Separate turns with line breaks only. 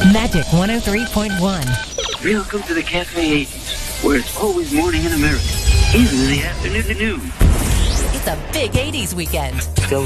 Magic 103.1.
Welcome to the Cafe 80s, where it's always morning in America, even in the afternoon.
It's a big 80s weekend.
Still